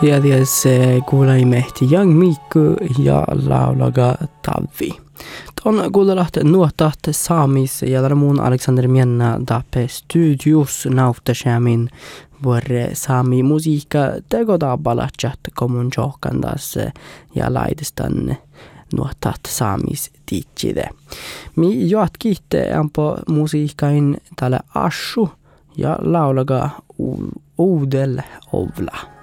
Jäljessä kuulaimme Young Miikku ja laulaga Tavi. Tuon kuulelat nuotat saamis ja muun Alexander Mienna dape studios nautasämin vuore saami musiikka tegoda balatjat komun johkandas ja laidestan nuotat saamis tiitside. Mi joat kiitte ampo musiikkain tälle assu ja laulaga Oudel Ovla.